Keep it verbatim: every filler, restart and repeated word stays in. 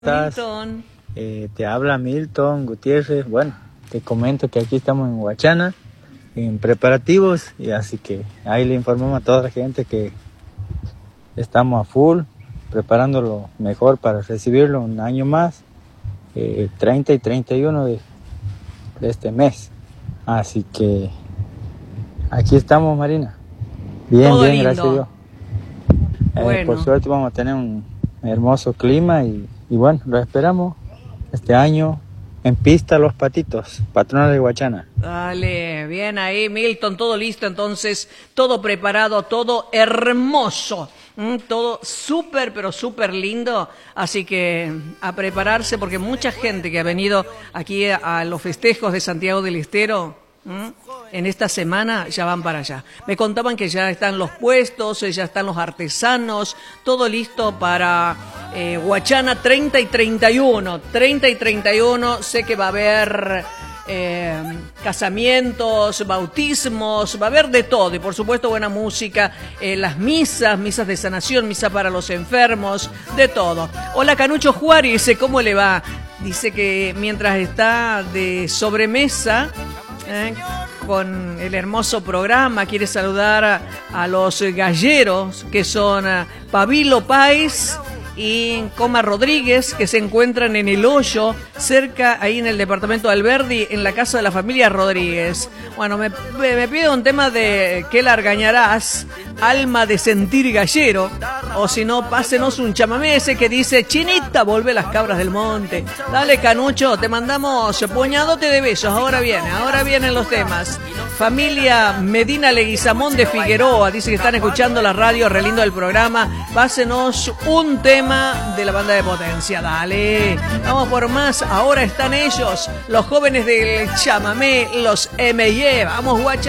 estás? Milton. Eh, te habla Milton Gutiérrez. Bueno, te comento que aquí estamos en Huachana, en preparativos, y así que ahí le informamos a toda la gente que estamos a full, preparando lo mejor para recibirlo un año más, eh, treinta y treinta y uno de, de este mes. Así que aquí estamos, Marina. Bien, Todo bien, lindo. gracias a Dios. Eh, Bueno. Por suerte vamos a tener un hermoso clima y, y bueno, lo esperamos este año en pista Los Patitos, patrona de Huachana. Dale, bien ahí, Milton, todo listo entonces, todo preparado, todo hermoso, ¿m? Todo súper, pero súper lindo, así que a prepararse porque mucha gente que ha venido aquí a los festejos de Santiago del Estero, ¿m? En esta semana ya van para allá. Me contaban que ya están los puestos, ya están los artesanos, todo listo para eh, Huachana treinta y treinta y uno. treinta y treinta y uno, sé que va a haber eh, casamientos, bautismos, va a haber de todo. Y por supuesto buena música, eh, las misas, misas de sanación, misa para los enfermos, de todo. Hola Canucho Juárez, ¿cómo le va? Dice que mientras está de sobremesa, Eh, con el hermoso programa, quiere saludar a, a los galleros que son uh, Pabilo Páez y Coma Rodríguez, que se encuentran en El Hoyo, cerca ahí en el departamento de Alberdi, en la casa de la familia Rodríguez. Bueno, me, me pide un tema de ¿Qué largañarás? Alma de sentir gallero, o si no, pásenos un chamamé ese que dice Chinita, vuelve las cabras del monte. Dale Canucho, te mandamos puñadote de besos, ahora viene, ahora vienen los temas. Familia Medina Leguizamón de Figueroa, dice que están escuchando la radio, re lindo el programa, pásenos un tema de la banda de Potencia, dale. Vamos por más, ahora están ellos, los jóvenes del chamamé, los M Y E, vamos guacha.